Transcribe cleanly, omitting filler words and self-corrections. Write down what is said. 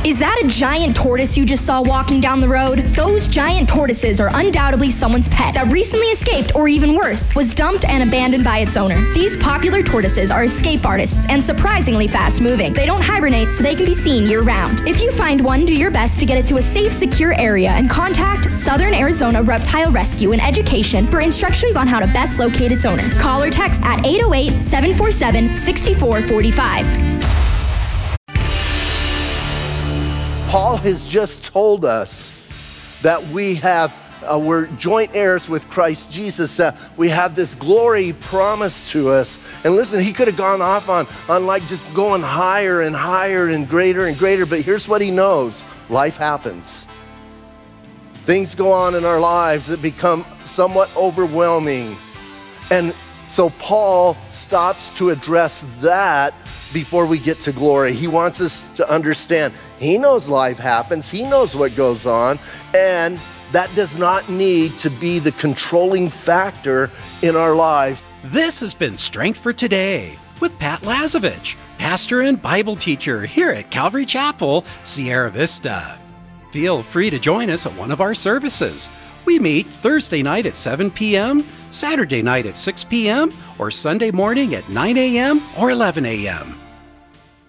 Is that a giant tortoise you just saw walking down the road? Those giant tortoises are undoubtedly someone's pet that recently escaped, or even worse, was dumped and abandoned by its owner. These popular tortoises are escape artists and surprisingly fast-moving. They don't hibernate, so they can be seen year-round. If you find one, do your best to get it to a safe, secure area and contact Southern Arizona Reptile Rescue and Education for instructions on how to best locate its owner. Call or text at 808-747-6445. Paul has just told us that we're joint heirs with Christ Jesus. We have this glory promised to us. And listen, he could have gone off on like just going higher and higher and greater. But here's what he knows. Life happens. Things go on in our lives that become somewhat overwhelming. And so Paul stops to address that before we get to glory. He wants us to understand he knows life happens, he knows what goes on, and that does not need to be the controlling factor in our lives. This has been Strength for Today with Pat Lazovich, pastor and Bible teacher here at Calvary Chapel, Sierra Vista. Feel free to join us at one of our services. We meet Thursday night at 7 p.m., Saturday night at 6 p.m., or Sunday morning at 9 a.m. or 11 a.m.